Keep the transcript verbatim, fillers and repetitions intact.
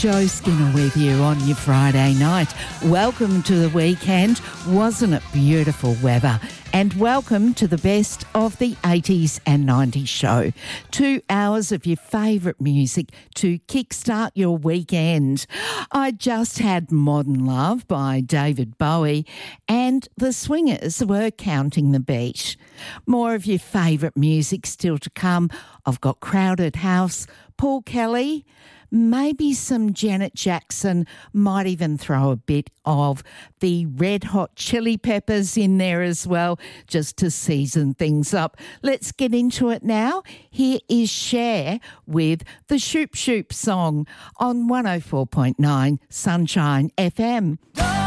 Joe Skinner with you on your Friday night. Welcome to the weekend. Wasn't it beautiful weather? And welcome to the best of the eighties and nineties show. Two hours of your favourite music to kickstart your weekend. I just had Modern Love by David Bowie and the Swingers were Counting the Beat. More of your favourite music still to come. I've got Crowded House, Paul Kelly, maybe some Janet Jackson, might even throw a bit of the Red Hot Chili Peppers in there as well, just to season things up. Let's get into it now. Here is Cher with the Shoop Shoop song on one oh four point nine Sunshine F M.